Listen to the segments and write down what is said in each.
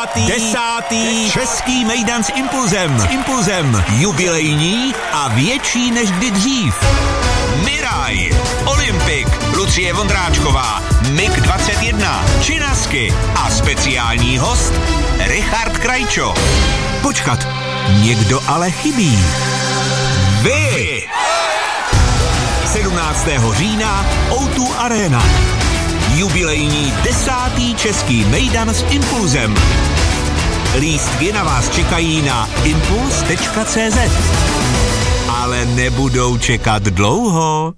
10. Český mejdan s Impulzem. Jubilejní a větší než kdy dřív. Miraj, Olympik, Lucie Vondráčková, MiG-21, Činasky a speciální host Richard Krajčo. Počkat, někdo ale chybí. Vy! 17. října O2 Arena. Jubilejní 10. Český mejdan s Impulzem. Lístky na vás čekají na impuls.cz. Ale nebudou čekat dlouho.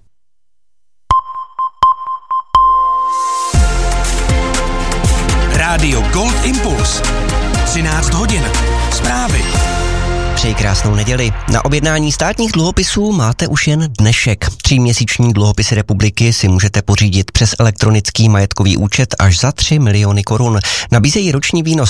Rádio Gold Impuls. 13 hodin. Zprávy. Přeji krásnou neděli. Na objednání státních dluhopisů máte už jen dnešek. 3měsíční dluhopisy republiky si můžete pořídit přes elektronický majetkový účet až za 3 miliony korun. Nabízejí roční výnos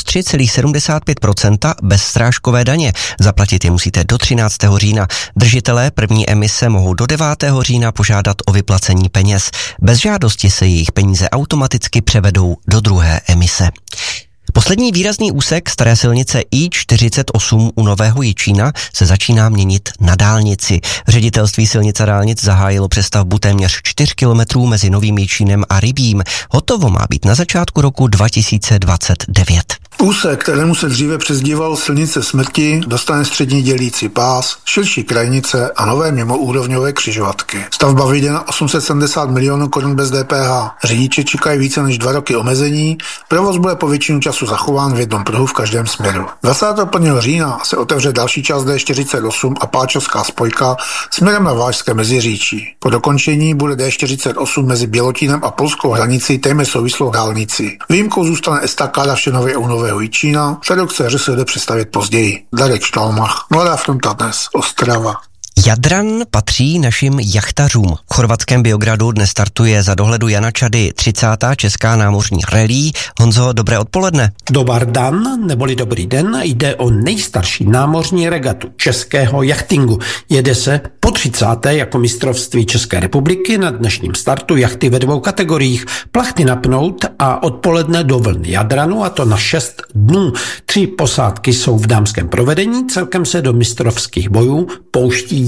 3,75% bez srážkové daně. Zaplatit je musíte do 13. října. Držitelé první emise mohou do 9. října požádat o vyplacení peněz. Bez žádosti se jejich peníze automaticky převedou do druhé emise. Poslední výrazný úsek staré silnice I-48 u Nového Jičína se začíná měnit na dálnici. Ředitelství silnic a dálnic zahájilo přestavbu téměř 4 kilometrů mezi Novým Jičínem a Rybím. Hotovo má být na začátku roku 2029. Úsek, kterému se dříve přezdíval silnice smrti, dostane střední dělící pás, širší krajnice a nové mimoúrovňové křižovatky. Stavba vyjde na 870 milionů korun bez DPH. Řidiče čekají více než 2 roky omezení, provoz bude po většinu času zachován v jednom pruhu v každém směru. 21. října se otevře další část D48 a Páčovská spojka směrem na Vážské Meziříčí. Po dokončení bude D48 mezi Bělotínem a polskou hranicí téměř souvislou dálnici. Výjimkou zůstane estakáda v Šenově u Nového Jičína, předokce se jde představit později. Darek Štalmach, Mladá fronta dnes, Ostrava. Jadran patří našim jachtařům. V chorvatském Beogradu dnes startuje za dohledu Jana Čady 30. česká námořní rally. Honzo, dobré odpoledne. Dobar dan, neboli dobrý den, jde o nejstarší námořní regatu českého jachtingu. Jede se po 30. jako mistrovství České republiky. Na dnešním startu jachty ve 2 kategoriích. Plachty napnout a odpoledne do vln Jadranu, a to na 6 dnů. 3 posádky jsou v dámském provedení, celkem se do mistrovských bojů pouští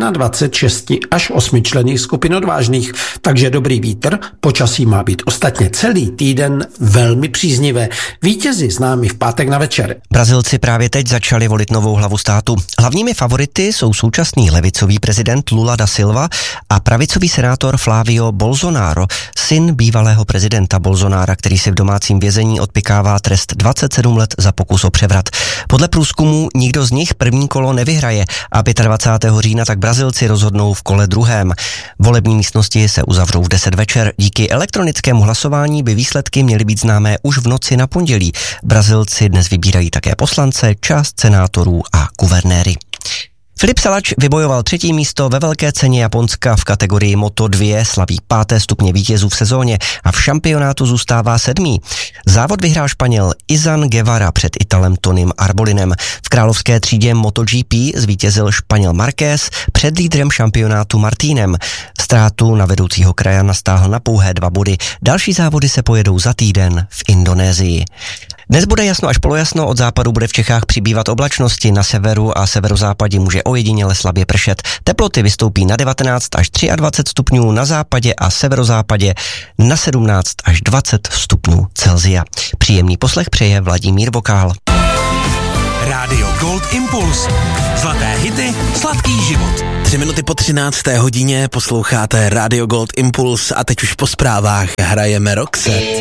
21 až 8členných skupin odvážných, takže dobrý vítr, počasí má být ostatně celý týden velmi příznivé. Vítězi známí v pátek na večer. Brazilci právě teď začali volit novou hlavu státu. Hlavními favority jsou současný levicový prezident Lula da Silva a pravicový senátor Flávio Bolsonaro, syn bývalého prezidenta Bolsonara, který si v domácím vězení odpykává trest 27 let za pokus o převrat. Podle průzkumu nikdo z nich první kolo nevyhraje a 25. října tak Brazilci rozhodnou v kole druhém. Volební místnosti se uzavřou v 10 večer. Díky elektronickému hlasování by výsledky měly být známé už v noci na pondělí. Brazilci dnes vybírají také poslance, část senátorů a guvernéry. Filip Salač vybojoval 3. místo ve velké ceně Japonska v kategorii Moto2, slaví 5. stupně vítězů v sezóně a v šampionátu zůstává 7. Závod vyhrál Španěl Izan Guevara před Italem Tonym Arbolinem. V královské třídě MotoGP zvítězil Španěl Marquez před lídrem šampionátu Martínem. Ztrátu na vedoucího krajana stáhl na pouhé 2 body. Další závody se pojedou za týden v Indonésii. Dnes bude jasno až polojasno, od západu bude v Čechách přibývat oblačnosti, na severu a severozápadě může ojediněle slabě pršet. Teploty vystoupí na 19 až 23 stupňů na západě a severozápadě, na 17 až 20 stupňů Celsia. Příjemný poslech přeje Vladimír Vokál. Rádio Gold Impuls. Zlaté hity, sladký život. 3 minuty po 13. hodině posloucháte Radio Gold Impuls a teď už po zprávách hrajeme Roxette.